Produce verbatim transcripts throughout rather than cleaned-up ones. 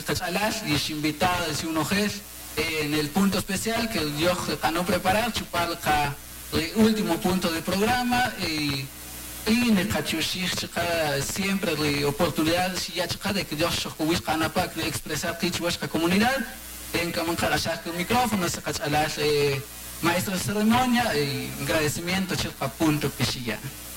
y invitados y unos en el punto especial que yo no preparar chupar el último punto del programa y y en el siempre la oportunidad de que yo expresar la comunidad en que el micrófono se maestro de ceremonia y agradecimiento a punto que siga.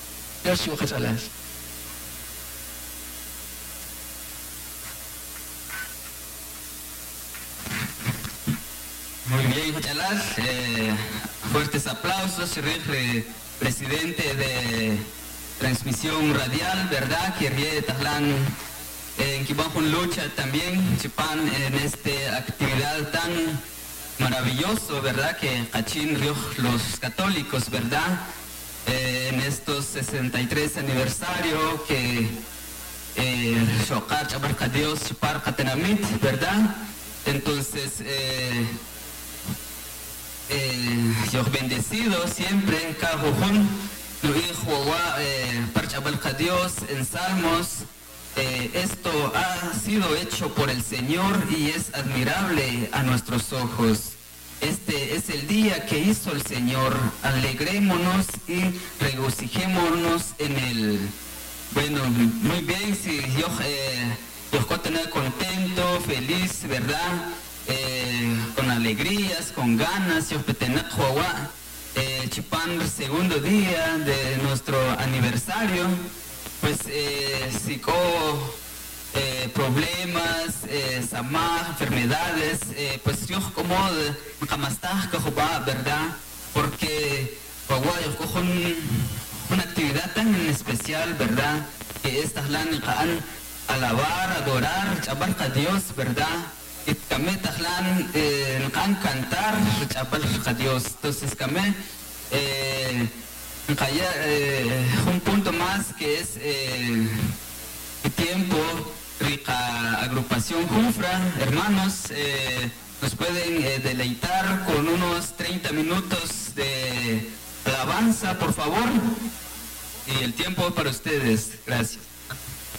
Muy bien, Jochalas. Eh, fuertes aplausos, eh, presidente de transmisión radial, ¿verdad? Que ríe Tajlán en Kibajun lucha también, Chipan, en esta actividad tan maravilloso, ¿verdad? Que Cachín Río los católicos, ¿verdad? Eh, en estos sesenta y tres aniversario que Shokar Chabarca Dios Chipar Katenamit, ¿verdad? Entonces, eh, eh, yo bendecido siempre en Cajujón, lo hijo Parchabalca Dios en Salmos. Eh, esto ha sido hecho por el Señor y es admirable a nuestros ojos. Este es el día que hizo el Señor. Alegrémonos y regocijémonos en él. Bueno, muy bien, si yo, eh, yo estoy tener contento, feliz, ¿verdad? Eh, con alegrías, con ganas, yo tener eh, Chipán, segundo día de nuestro aniversario. Pues eh, psico, eh, problemas, eh, samá, enfermedades, eh, pues yo como jamastá, ¿verdad? Porque yo cojo un, una actividad tan especial, ¿verdad? Que estas lan alabar, adorar, chabar a Dios, ¿verdad? Y también tajlan eh, cantar, chabar a Dios. Entonces, también eh, Eh, un punto más que es eh, tiempo, rica agrupación Jufra, hermanos, eh, nos pueden eh, deleitar con unos treinta minutos de alabanza, por favor, y el tiempo para ustedes. Gracias.